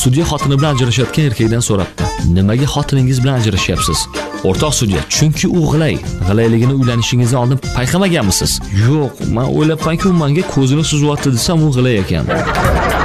Sudya xotini bilan ajrashayotgan erkakdan so'rabdi: "Nimaga xotiningiz bilan ajrashyapsiz?" O'rtoq sudya: "Chunki u g'ilay. G'ilayligini uylanishingizdan oldin payqamaganmisiz?" "Yo'q, men o'ylabmanki, u menga ko'zini suzyapti desam, u g'ilay ekan."